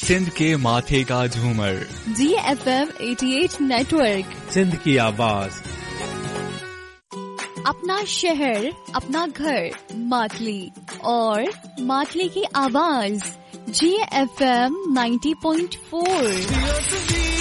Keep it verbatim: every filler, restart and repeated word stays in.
सिंध के माथे का झूमर। जी एफ एम अठासी नेटवर्क, सिंध की आवाज। अपना शहर, अपना घर, मातली और मातली की आवाज। जी एफ एम नब्बे पॉइंट चार।